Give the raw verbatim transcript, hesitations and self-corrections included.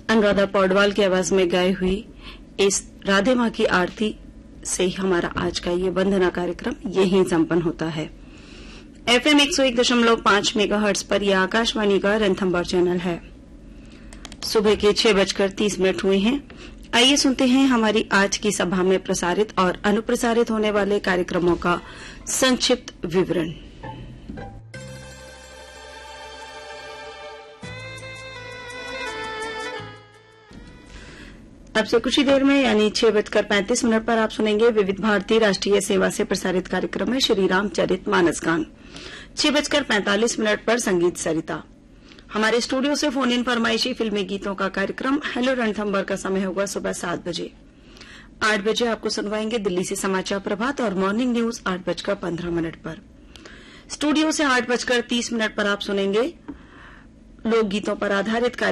अनुराधा पौडवाल की आवाज में गाई हुई इस राधे मां की आरती से ही हमारा आज का ये वंदना कार्यक्रम यहीं संपन्न होता है। एफएम एक सौ एक दशमलव पांच मेगाहर्ट्ज पर यह आकाशवाणी का रणथंभौर चैनल है। सुबह के छह बजकर तीस मिनट हुए हैं। आइए सुनते हैं हमारी आज की सभा में प्रसारित और अनुप्रसारित होने वाले कार्यक्रमों का संक्षिप्त विवरण। अब से कुछ ही देर में यानी छह बजकर पैंतीस मिनट पर आप सुनेंगे विविध भारती राष्ट्रीय सेवा से प्रसारित कार्यक्रम में श्री रामचरित मानस गान। छह बजकर पैंतालीस मिनट पर संगीत सरिता। हमारे स्टूडियो से फोन इन फरमाइशी फिल्मी गीतों का कार्यक्रम हेलो रणथंभौर का समय होगा सुबह सात बजे। आठ बजे आपको सुनवाएंगे दिल्ली से समाचार प्रभात और मॉर्निंग न्यूज आठ बजकर पंद्रह मिनट पर। स्टूडियो से आठ बजकर तीस मिनट पर आप सुनेंगे लोकगीतों पर आधारित कार्यक्रम